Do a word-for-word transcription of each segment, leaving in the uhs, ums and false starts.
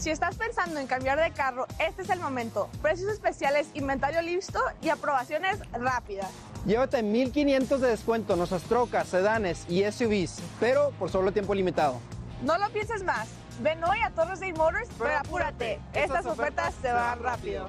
Si estás pensando en cambiar de carro, este es el momento. Precios especiales, inventario listo y aprobaciones rápidas. Llévate mil quinientos de descuento en nuestras trocas, sedanes y S U Vs, pero por solo tiempo limitado. No lo pienses más. Ven hoy a Torres Day Motors, pero apúrate. Estas ofertas se van rápido.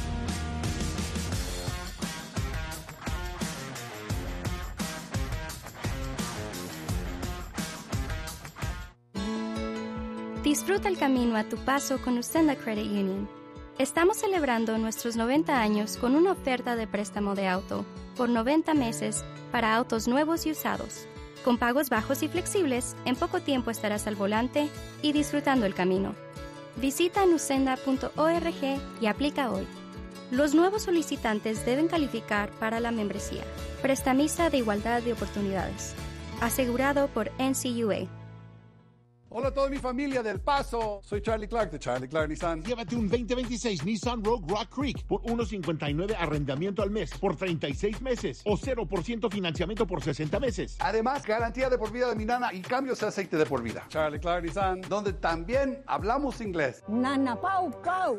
Disfruta el camino a tu paso con Usenda Credit Union. Estamos celebrando nuestros noventa años con una oferta de préstamo de auto por noventa meses para autos nuevos y usados. Con pagos bajos y flexibles, en poco tiempo estarás al volante y disfrutando el camino. Visita nusenda punto org y aplica hoy. Los nuevos solicitantes deben calificar para la membresía. Prestamista de igualdad de oportunidades. Asegurado por N C U A. Hola a toda mi familia del Paso. Soy Charlie Clark de Charlie Clark Nissan. Llévate un veinte veintiséis Nissan Rogue Rock Creek por uno cincuenta y nueve arrendamiento al mes por treinta y seis meses o cero por ciento financiamiento por sesenta meses. Además, garantía de por vida de mi nana y cambios de aceite de por vida. Charlie Clark Nissan, donde también hablamos inglés. Nana Pau Pau.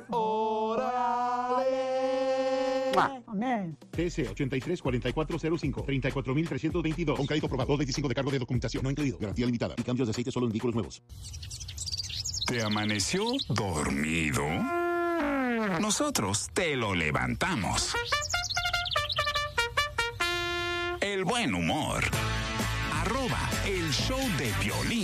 ¡Órale! Amén. T S ochenta y tres cuarenta y cuatro cero cinco, treinta y cuatro mil trescientos veintidós. Con crédito aprobado, dos veinticinco de cargo de documentación. No incluido. Garantía limitada. Y cambios de aceite solo en vehículos nuevos. ¿Te amaneció dormido? Nosotros te lo levantamos. El buen humor. Arroba el show de Piolín.